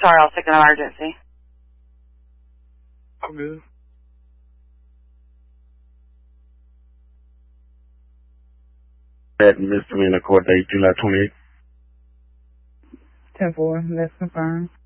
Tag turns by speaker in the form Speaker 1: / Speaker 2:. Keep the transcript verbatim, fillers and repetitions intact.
Speaker 1: sorry, I'll take an emergency.
Speaker 2: I'm good.
Speaker 3: At misdemeanor court date July twenty-eighth.
Speaker 4: ten four, let's confirm.